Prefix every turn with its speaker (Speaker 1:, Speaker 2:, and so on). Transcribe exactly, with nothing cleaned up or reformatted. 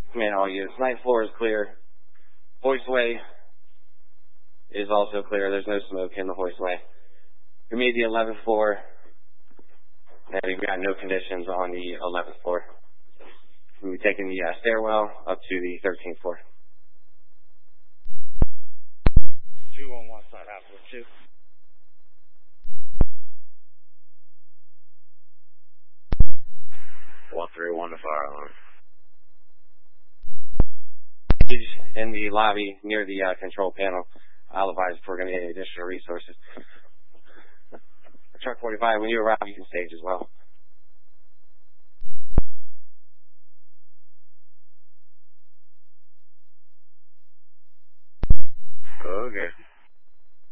Speaker 1: Command all units. Ninth floor is clear. Hoistway is also clear. There's no smoke in the hoistway. We made the eleventh floor, and we've got no conditions on the eleventh floor. We'll be taking the uh, stairwell up to the thirteenth floor. Two on one side, half floor two.
Speaker 2: One three one to fire alarm.
Speaker 1: In the lobby near the uh, control panel. I'll advise if we're going to get any additional resources. Truck forty-five, when you arrive, you can stage as well.